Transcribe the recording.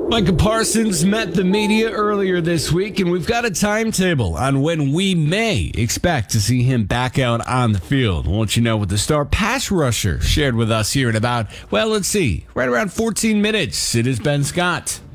Micah Parsons met the media earlier this week, and we've got a timetable on when we may expect to see him back out on the field. We'll let you know what the star pass rusher shared with us here in about, right around 14 minutes. It is Ben Scott.